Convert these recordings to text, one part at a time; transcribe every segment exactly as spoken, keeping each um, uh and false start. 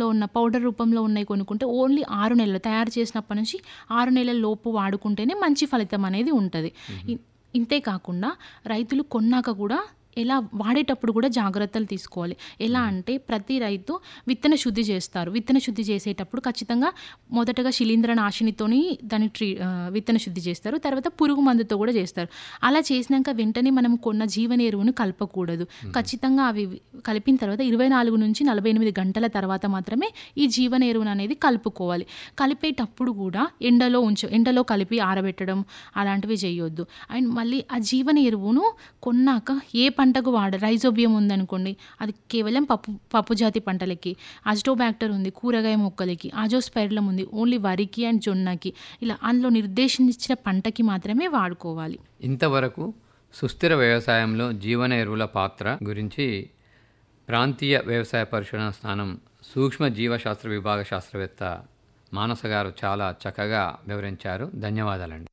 రూపంలో ఉన్న పౌడర్ రూపంలో ఉన్నాయి కొనుక్కుంటే ఓన్లీ ఆరు నెలలు తయారు చేసినప్పటి నుంచి ఆరు నెలల లోపు వాడుకుంటేనే మంచి ఫలితం అనేది ఉంటుంది. ఇంతే కాకుండా రైతులు కొన్నాక కూడా ఎలా వాడేటప్పుడు కూడా జాగ్రత్తలు తీసుకోవాలి. ఎలా అంటే ప్రతి రైతు విత్తన శుద్ధి చేస్తారు. విత్తన శుద్ధి చేసేటప్పుడు ఖచ్చితంగా మొదటగా శిలీంద్ర నాశినితోని దాన్ని ట్రీ విత్తన శుద్ధి చేస్తారు. తర్వాత పురుగు మందుతో కూడా చేస్తారు. అలా చేసినాక వెంటనే మనం కొన్న జీవన ఎరువును కలపకూడదు. ఖచ్చితంగా అవి కలిపిన తర్వాత ఇరవై నాలుగు నుంచి నలభై ఎనిమిది గంటల తర్వాత మాత్రమే ఈ జీవన ఎరువును అనేది కలుపుకోవాలి. కలిపేటప్పుడు కూడా ఎండలో ఉంచ ఎండలో కలిపి ఆరబెట్టడం అలాంటివి చేయొద్దు. అండ్ మళ్ళీ ఆ జీవన ఎరువును కొన్నాక ఏ పంటకు వాడ రైజోబియం ఉందనుకోండి, అది కేవలం పప్పు పప్పు జాతి పంటలకి, అజిటోబ్యాక్టర్ ఉంది కూరగాయ మొక్కలకి, ఆజోస్పైర్లం ఉంది ఓన్లీ వరికి అండ్ జొన్నకి, ఇలా అందులో నిర్దేశించిన పంటకి మాత్రమే వాడుకోవాలి. ఇంతవరకు సుస్థిర వ్యవసాయంలో జీవన ఎరువుల పాత్ర గురించి ప్రాంతీయ వ్యవసాయ పరిశోధన స్థానం సూక్ష్మ జీవశాస్త్ర విభాగ శాస్త్రవేత్త మానస గారు చాలా చక్కగా వివరించారు. ధన్యవాదాలండి.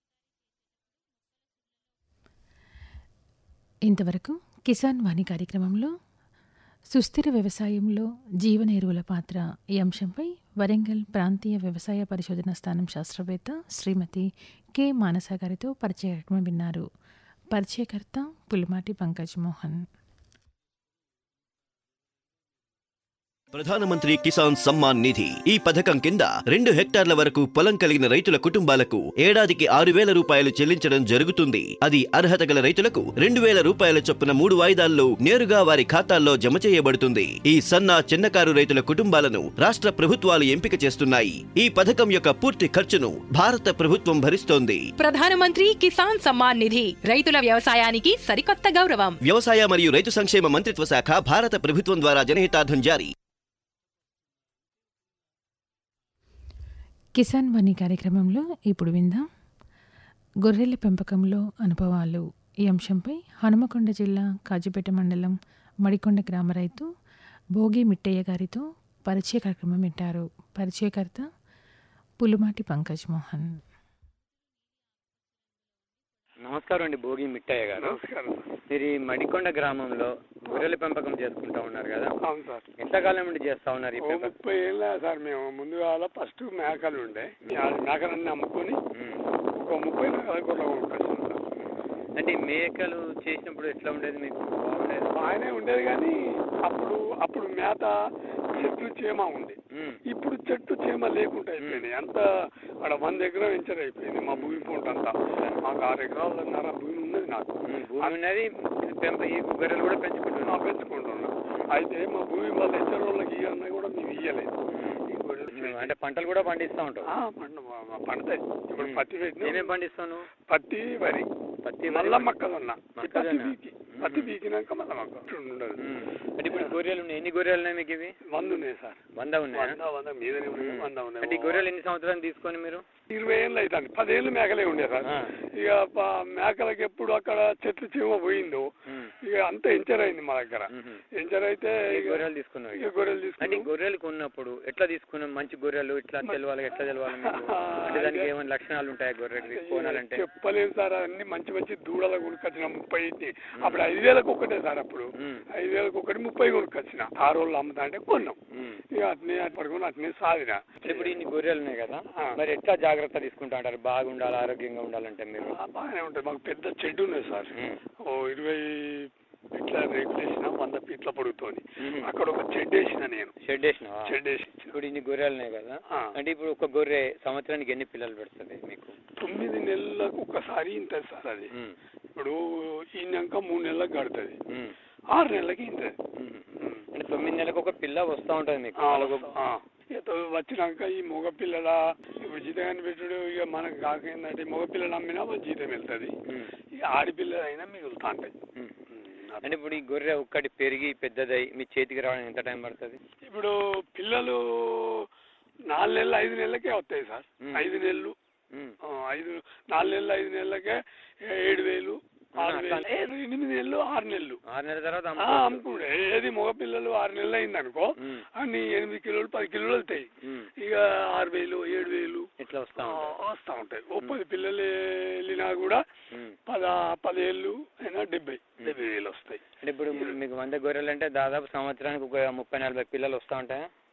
ఇంతవరకు కిసాన్ వాణి కార్యక్రమంలో సుస్థిర వ్యవసాయంలో జీవన ఎరువుల పాత్ర ఈ అంశంపై వరంగల్ ప్రాంతీయ వ్యవసాయ పరిశోధన స్థానం శాస్త్రవేత్త శ్రీమతి కె మానస గారితో పరిచయం విన్నారు. పరిచయకర్త పులిమాటి పంకజ్ మోహన్. ప్రధానమంత్రి కిసాన్ సమ్మాన్ నిధి ఈ పథకం కింద రెండు హెక్టార్ల వరకు పొలం కలిగిన రైతుల కుటుంబాలకు ఏడాదికి ఆరు వేల రూపాయలు చెల్లించడం జరుగుతుంది. అది అర్హత గల రైతులకు రెండు వేల రూపాయల చొప్పున మూడు వాయిదాల్లో నేరుగా వారి ఖాతాల్లో జమ చేయబడుతుంది. ఈ సన్న చిన్నకారు రైతుల కుటుంబాలను రాష్ట్ర ప్రభుత్వాలు ఎంపిక చేస్తున్నాయి. ఈ పథకం యొక్క పూర్తి ఖర్చును భారత ప్రభుత్వం భరిస్తోంది. ప్రధానమంత్రి కిసాన్ సమ్మాన్ నిధి రైతుల వ్యవసాయానికి సరికొత్త గౌరవం. వ్యవసాయ మరియు రైతు సంక్షేమ మంత్రిత్వ శాఖ భారత ప్రభుత్వం ద్వారా జనహితార్థం జారీ. కిసాన్ వాణి కార్యక్రమంలో ఇప్పుడు విందాం గొర్రెల పెంపకంలో అనుభవాలు. ఈ అంశంపై హనుమకొండ జిల్లా కాజీపేట మండలం మడికొండ గ్రామ రైతు భోగి మిట్టయ్య గారితో పరిచయ కార్యక్రమం వింటారు. పరిచయకర్త పులుమాటి పంకజ్ మోహన్. నమస్కారం అండి భోగి మిట్టయ్య గారు. నమస్కారం. మీరు ఈ మడికొండ గ్రామంలో గొర్రెల పెంపకం చేసుకుంటా ఉన్నారు కదా? అవును సార్. ఎంతకాలం నుండి చేస్తా ఉన్నారు ఈ ఓ పెంపకం? ముప్పై ఏళ్ళ సార్. మేము ముందుగా ఫస్ట్ మేకలు ఉండే ఆ మేకలన్నీ అమ్ముకొని ఒక ముప్పై మేకల గొర్రెలు కొనుక్కొచ్చాం సార్. అంటే ఈ మేకలు చేసినప్పుడు ఎట్లా ఉండేది మీకు? బాగుండేది? బాగానే ఉండేది కానీ అప్పుడు అప్పుడు మేత చెట్టు చేమ ఉంది. ఇప్పుడు చెట్టు చేమ లేకుండా అయిపోయినాయి. అంతా అక్కడ వంద ఎకరం వెంచర్ అయిపోయింది మా భూమి పూట అంతా. మాకు ఆరు ఎకరాలన్నర భూమి ఉన్నది నాకు. భూమి ఉన్నది పెంప ఈ గొర్రెలు కూడా పెంచుకుంటున్నా పెంచుకుంటున్నాం. అయితే మా భూమి వాళ్ళ వెంచర్ వాళ్ళకి ఇవన్నీ కూడా మేము ఇయ్యలేదు. అంటే పంటలు కూడా పండిస్తూ ఉంటాం. పండుతాయి. ఇప్పుడు పత్తి పెట్టి ఏమేమి పండిస్తాను? పత్తి వరి పత్తి మళ్ళా మొక్కజొన్న. పత్తి బీకి పత్తి బీకినాక మళ్ళీ మొక్క ఉండదు. అంటే ఇప్పుడు గొర్రెలు ఉన్నాయి. ఎన్ని గొర్రెలు ఉన్నాయి మీకు? ఇవి వంద ఉన్నాయి సార్. వంద ఉన్నాయి. వంద మీదనే ఉన్నాయి. వంద ఉన్నాయి. అంటే ఈ గొర్రెలు ఎన్ని సంవత్సరాలు తీసుకొని మీరు? ఇరవై ఏళ్ళు అవుతుంది. పదేళ్ళు మేకలే ఉండే సార్. ఇక మేకలకి ఎప్పుడు అక్కడ చెట్లు చీమ పోయిందో ఇక అంతా ఎంచర్ అయింది మా దగ్గర. ఎంచర్ అయితే గొర్రెలు తీసుకున్నాం. ఇక గొర్రెలు తీసుకున్నాం. అంటే గొర్రెలు కొన్నప్పుడు ఎట్లా తీసుకున్నాం? మంచి గొర్రెలు ఇట్లా తెలవాలి, ఎట్లా తెలవాలి? అంటే దానికి ఏమైనా లక్షణాలు ఉంటాయి గొర్రెకి కొనాలంటే? చెప్పలేదు సార్. అన్ని మంచి మంచి దూడలు కొనుక్కొచ్చిన ముప్పై. అప్పుడు ఐదు వేలకు ఒకటే సార్. అప్పుడు ఐదు వేలకు ఒకటి ముప్పై కొనుక్కొచ్చిన. ఆ రోజులు అమ్ముతా అంటే కొన్నాం. ఇక అట్నే పడుకుని అట్నే సాగిన. ఇప్పుడు ఇన్ని గొర్రెలు ఉన్నాయి కదా, మరి ఎట్లా జాగ్రత్త తీసుకుంటా అంటారు? బాగుండాలి, ఆరోగ్యంగా ఉండాలంటే మీరు? బాగానే ఉంటుంది. మాకు పెద్ద చెడ్డు ఉన్నది సార్. ఓ ఇరవై ఇట్లా రేకులు వేసిన వంద ఫీట్ల పొడుగుతోని అక్కడ ఒక షెడ్ వేసిన. నేను షెడ్ వేసిన షెడ్ వేసి ఇప్పుడు ఇన్ని గొర్రెలు ఉన్నాయి కదా, అంటే ఇప్పుడు ఒక గొర్రె సంవత్సరానికి ఎన్ని పిల్లలు పెడుతుంది మీకు? తొమ్మిది నెలలకు ఒకసారి ఇంతది సార్. అది ఇప్పుడు ఈనాక మూడు నెలలకు కడుతుంది, ఆరు నెలలకి ఇంతది. అంటే తొమ్మిది నెలలకు ఒక పిల్ల వస్తూ ఉంటుంది మీకు. వచ్చినాక ఈ మగ పిల్లల ఇప్పుడు జీతం పెట్టుడు ఇక మనకు కాకేందంటే మగ పిల్లలు అమ్మినా జీతం వెళ్తుంది. ఇక ఆడపిల్లలు అయినా మిగులుతా ఉంటాయి. అంటే ఇప్పుడు ఈ గొర్రె ఒక్కటి పెరిగి పెద్దదై మీ చేతికి రావడానికి ఎంత టైం పడుతుంది? ఇప్పుడు పిల్లలు నాలుగు నెలలు ఐదు నెలలకే వస్తాయి సార్. ఐదు నెలలు ఐదు నాలుగు నెలలు ఐదు నెలలకే ఏడు వేలు ఎనిమిది నెలలు ఆరు నెలలు ఆరు నెలల తర్వాత అమ్ముకుంటే ఏది మగపిల్లలు ఆరు నెలలు అయింది అనుకో అన్ని ఎనిమిది కిలోలు పది కిలోలు వెళ్తాయి. ఇక ఆరు వేలు ఏడు వేలు ఇట్లా వస్తా వస్తా ఉంటాయి. ఓ పది పిల్లలు వెళ్ళినా కూడా పద పదేళ్ళు అయినా డెబ్బై డెబ్బై వేలు వస్తాయి. అంటే ఇప్పుడు మీకు వంద గొర్రెలు అంటే దాదాపు సంవత్సరానికి ఒక ముప్పై నలభై పిల్లలు వస్తూ ఉంటాయా?